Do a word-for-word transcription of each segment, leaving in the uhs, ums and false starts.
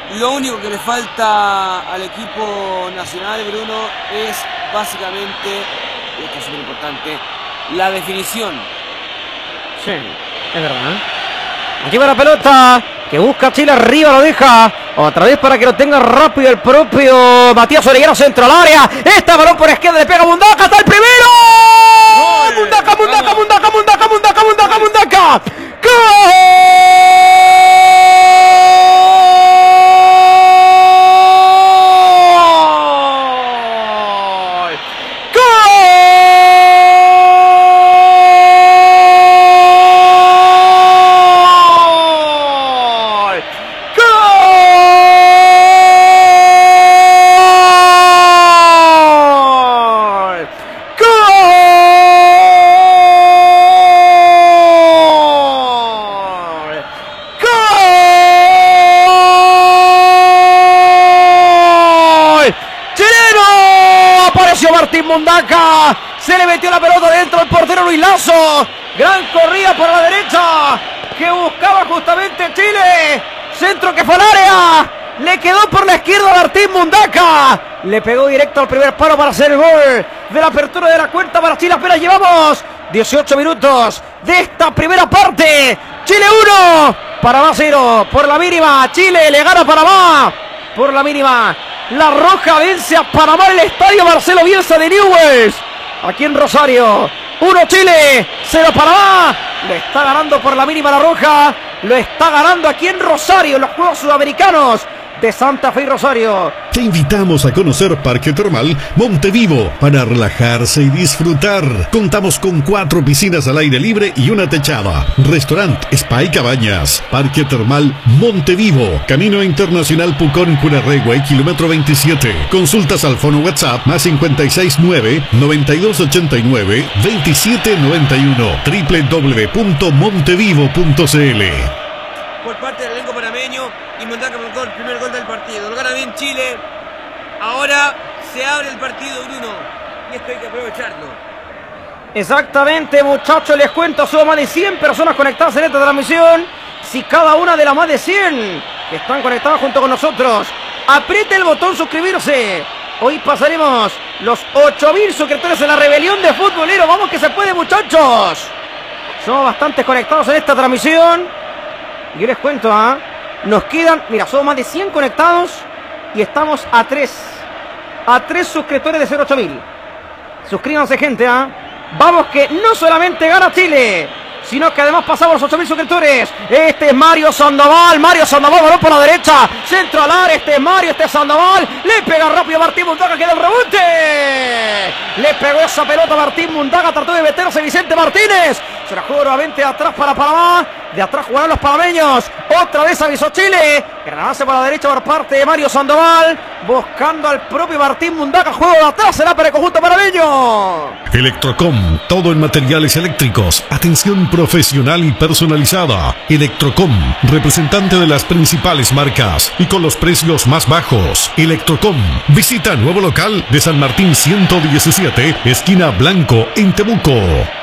Lo único que le falta al equipo nacional, Bruno, es básicamente, y esto es súper importante, la definición. Sí, es verdad. Aquí va la pelota, que busca Chile arriba, lo deja. Otra vez para que lo tenga rápido el propio Matías Orellana, centro al área. Este balón por izquierda, le pega a Mundaca, está el primero. Mundaca, Mundaca, Mundaca, Mundaca, Mundaca, Mundaca, Mundaca. ¡Gol! Martín Mundaca, se le metió la pelota dentro del portero Luis Lazo. Gran corrida por la derecha que buscaba justamente Chile. Centro que fue al área, le quedó por la izquierda Martín Mundaca, le pegó directo al primer palo para hacer el gol de la apertura de la cuenta para Chile. Apenas llevamos dieciocho minutos de esta primera parte. Chile uno, Panamá cero. Por la mínima, Chile le gana a Panamá por la mínima. La Roja vence a Panamá en el estadio Marcelo Bielsa de Newell's, aquí en Rosario. uno Chile, cero Panamá. Le está ganando por la mínima la Roja. Lo está ganando aquí en Rosario, en los Juegos Sudamericanos de Santa Fe y Rosario. Te invitamos a conocer Parque Termal Montevivo para relajarse y disfrutar. Contamos con cuatro piscinas al aire libre y una techada, restaurante, spa y cabañas. Parque Termal Montevivo, Camino Internacional Pucón, Curarregüe, kilómetro veintisiete. Consultas al fono WhatsApp más cincuenta y seis nueve, noventa y dos ochenta y nueve, veintisiete noventa y uno, doble u doble u doble u punto montevivo punto c l. Por parte del elenco panameño, y Mundaca marcó el primer gol del partido. Lo gana bien Chile. Ahora se abre el partido, Bruno, y esto hay que aprovecharlo. Exactamente, muchachos, les cuento, son más de cien personas conectadas en esta transmisión. Si cada una de las más de cien que están conectadas junto con nosotros apriete el botón suscribirse, hoy pasaremos los ocho mil suscriptores en la rebelión de futbolero. Vamos que se puede, muchachos. Somos bastante conectados en esta transmisión. Yo les cuento, ¿ah? ¿eh? Nos quedan, mira, somos más de cien conectados y estamos a tres. A tres suscriptores de cero ocho mil. Suscríbanse, gente, ¿ah? ¿eh? Vamos que no solamente gana Chile, sino que además pasamos los ocho mil suscriptores. Este es Mario Sandoval. Mario Sandoval, balón por la derecha. Centro al área. Este es Mario, este es Sandoval. Le pega rápido a Martín Mundaca, queda el rebote. Le pegó esa pelota a Martín Mundaca. Trató de meterse Vicente Martínez. Se la jugó nuevamente de atrás para Panamá. De atrás jugarán los panameños. Otra vez avisó Chile. Granadazo por la derecha por parte de Mario Sandoval. Buscando al propio Martín Mundaca. Juego de atrás será para el conjunto panameño. Electrocom, todo en materiales eléctricos. Atención profesional y personalizada. Electrocom, representante de las principales marcas y con los precios más bajos. Electrocom, visita nuevo local de San Martín ciento diecisiete, esquina Blanco, en Temuco.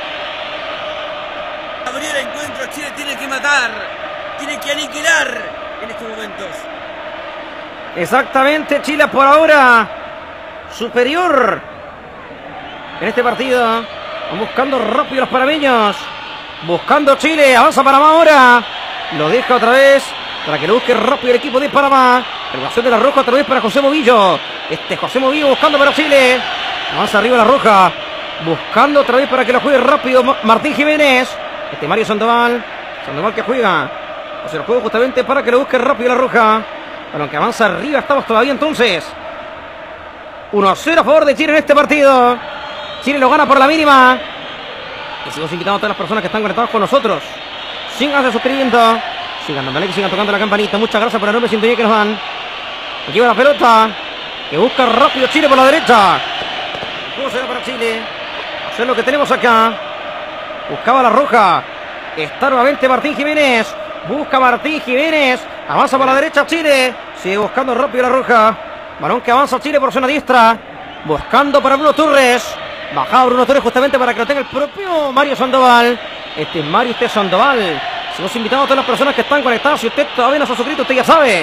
Abrir el encuentro, Chile tiene que matar, tiene que aniquilar en estos momentos. Exactamente, Chile por ahora superior en este partido. Van buscando rápido los panameños. Buscando Chile, avanza Panamá ahora. Lo deja otra vez para que lo busque rápido el equipo de Panamá. Elevación de la Roja otra vez para José Movillo. Este José Movillo buscando para Chile. Avanza arriba la Roja. Buscando otra vez para que lo juegue rápido Martín Jiménez. Este Mario Sandoval. Sandoval que juega. O se lo juega justamente para que lo busque rápido la Roja. Bueno, que avanza arriba estamos todavía entonces. uno a cero a favor de Chile en este partido. Chile lo gana por la mínima. Y seguimos invitando a todas las personas que están conectadas con nosotros. Síganse suscribiendo. Sigan dando like, sigan tocando la campanita. Muchas gracias por la enorme sintonía que nos dan. Aquí va la pelota. Que busca rápido Chile por la derecha. ¿Cómo será para Chile? Hacer lo que tenemos acá. Buscaba la Roja. Está nuevamente Martín Jiménez. Busca Martín Jiménez. Avanza por la derecha Chile. Sigue buscando rápido la Roja. Balón que avanza Chile por zona diestra. Buscando para Bruno Torres. Bajaba Bruno Torres justamente para que lo tenga el propio Mario Sandoval. Este es Mario, este es Sandoval. Seguimos invitando a todas las personas que están conectadas. Si usted todavía no se ha suscrito, usted ya sabe.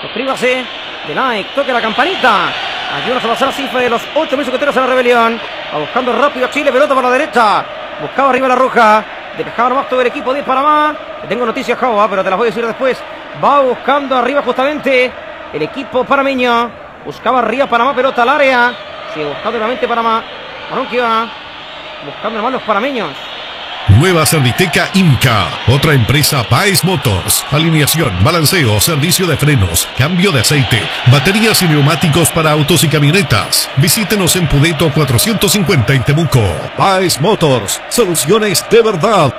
Suscríbase, de like, toque la campanita. Ayúdanos a pasar la cifra de los ocho mil suscriptores a la rebelión. Va buscando rápido Chile, pelota por la derecha. Buscaba arriba la Roja. Despejaba nomás todo el equipo de Panamá. Tengo noticias, Java, pero te las voy a decir después. Va buscando arriba justamente el equipo panameño. Buscaba arriba Panamá, pelota al área. Sigue buscando nuevamente Panamá. Balón que va buscando nomás los panameños. Nueva Serviteca Inca, otra empresa Baez Motors. Alineación, balanceo, servicio de frenos, cambio de aceite, baterías y neumáticos para autos y camionetas. Visítenos en Pudeto cuatrocientos cincuenta en Temuco. Baez Motors, soluciones de verdad.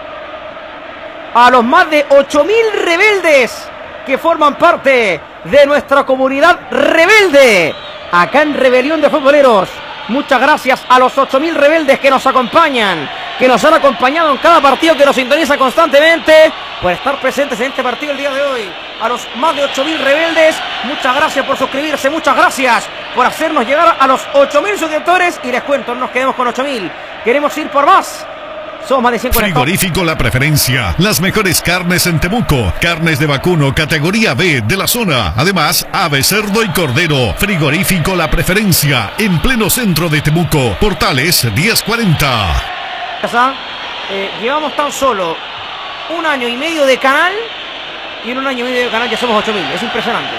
A los más de ocho mil rebeldes que forman parte de nuestra comunidad rebelde acá en Rebelión de Futboleros. Muchas gracias a los ocho mil rebeldes que nos acompañan, que nos han acompañado en cada partido, que nos sintoniza constantemente, por estar presentes en este partido el día de hoy. A los más de ocho mil rebeldes, muchas gracias por suscribirse, muchas gracias por hacernos llegar a los ocho mil suscriptores. Y les cuento, no nos quedemos con ocho mil, queremos ir por más. Somos más de cien conectados. Frigorífico La Preferencia. Las mejores carnes en Temuco. Carnes de vacuno categoría B de la zona. Además, ave, cerdo y cordero. Frigorífico La Preferencia. En pleno centro de Temuco. Portales diez cuarenta. Eh, llevamos tan solo un año y medio de canal. Y en un año y medio de canal ya somos ocho mil. Es impresionante.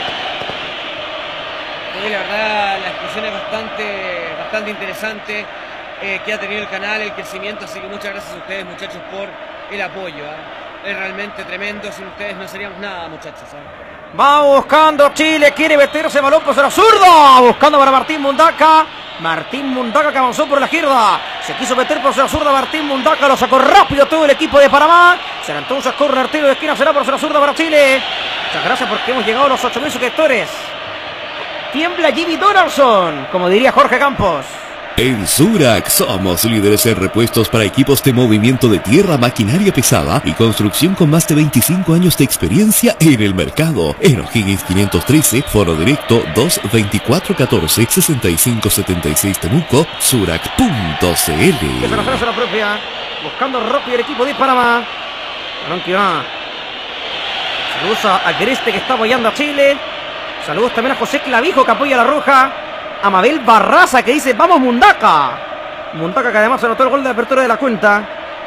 Sí, la verdad, la expresión es bastante, bastante interesante. Eh, que ha tenido el canal, el crecimiento, así que muchas gracias a ustedes, muchachos, por el apoyo, ¿eh? Es realmente tremendo, sin ustedes no seríamos nada, muchachos, ¿eh? Va buscando Chile, quiere meterse balón por la zurda, buscando para Martín Mundaca. Martín Mundaca que avanzó por la izquierda, se quiso meter por la zurda Martín Mundaca, lo sacó rápido todo el equipo de Panamá. Será entonces corner, tiro de esquina, será por la zurda para Chile. Muchas gracias porque hemos llegado a los ocho mil suscriptores. Tiembla Jimmy Donaldson, como diría Jorge Campos. En Surac somos líderes en repuestos para equipos de movimiento de tierra, maquinaria pesada y construcción con más de veinticinco años de experiencia en el mercado. En O'Higgins quinientos trece, foro directo dos veinticuatro catorce sesenta y cinco setenta y seis Temuco, surac punto c l. Que se la frase la propia, buscando rápido el equipo de Panamá. Balón que va. Saludos a Agreste que está apoyando a Chile. Saludos también a José Clavijo que apoya a la Roja. A Mabel Barraza que dice vamos Mundaca. Mundaca que además anotó el gol de apertura de la cuenta.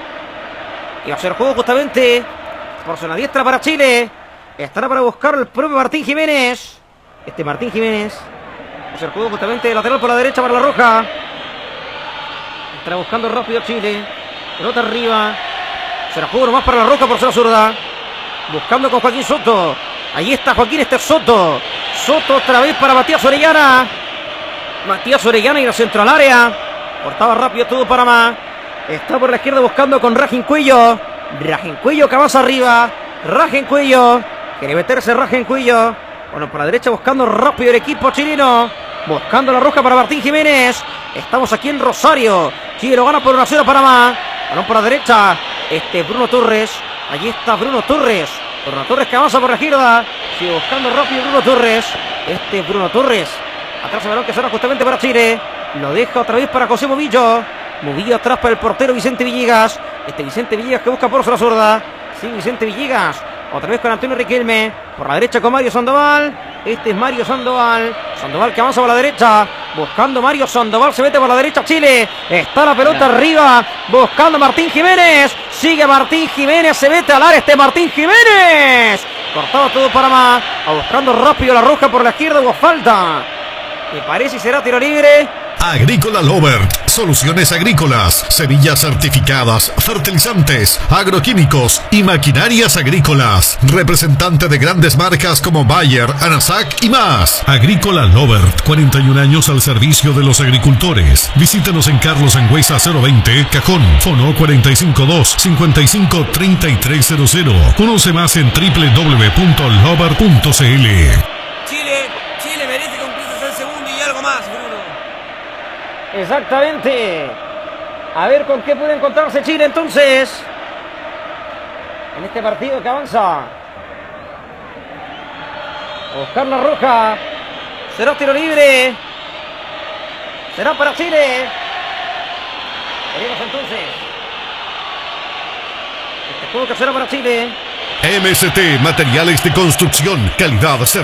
Y va a ser juego justamente por zona diestra para Chile. Estará para buscar el propio Martín Jiménez. Este Martín Jiménez. Va a ser juego justamente de lateral por la derecha para la Roja. Estará buscando rápido Chile. Pelota arriba. Será juego nomás para la Roja por zona zurda. Buscando con Joaquín Soto. Ahí está Joaquín, este es Soto. Soto otra vez para Matías Orellana. Matías Orellana y la centro al área. Cortaba rápido todo Panamá. Está por la izquierda buscando con Rajen Cuello. Rajen Cuello que avanza arriba. Rajen Cuello. Quiere meterse Rajen Cuello. Bueno, por la derecha buscando rápido el equipo chileno. Buscando la Roja para Martín Jiménez. Estamos aquí en Rosario. Chile lo gana por una sola Panamá. Balón por la derecha. Este Bruno Torres. Allí está Bruno Torres. Bruno Torres que avanza por la izquierda. Sigue buscando rápido Bruno Torres. Este Bruno Torres. Atrás el balón que será justamente para Chile. Lo deja otra vez para José Movillo. Movillo atrás para el portero Vicente Villegas. Este Vicente Villegas que busca por la zurda. Sí, Vicente Villegas. Otra vez con Antonio Riquelme. Por la derecha con Mario Sandoval. Este es Mario Sandoval. Sandoval que avanza por la derecha. Buscando Mario Sandoval. Se mete por la derecha Chile. Está la pelota arriba. Buscando Martín Jiménez. Sigue Martín Jiménez. Se mete al área este Martín Jiménez. Cortado todo Panamá. Buscando rápido la Roja por la izquierda. Hubo falta. Me parece y será tiro libre. Agrícola Lovert, soluciones agrícolas, semillas certificadas, fertilizantes, agroquímicos y maquinarias agrícolas. Representante de grandes marcas como Bayer, Anasac y más. Agrícola Lovert, cuarenta y un años al servicio de los agricultores. Visítenos en Carlos Angüesa cero veinte, Cajón, Fono cuatro cinco dos, cinco cinco tres tres cero cero. Conoce más en doble u doble u doble u punto lovert punto c l. Chile, Chile merece cumplirse el segundo y algo más, Bruno. Exactamente. A ver con qué puede encontrarse Chile entonces en este partido que avanza. Buscar la Roja. Será tiro libre. Será para Chile. Veremos entonces. Este juego que será para Chile. M S T, materiales de construcción, calidad,